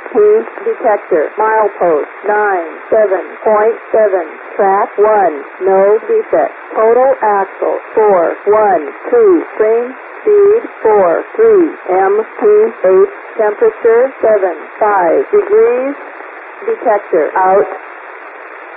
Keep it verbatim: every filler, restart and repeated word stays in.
T detector. Milepost nine seven point seven. Track one. No defect. Total axle four one two. Train speed four three. M P eight. Temperature seven five degrees. Detector out.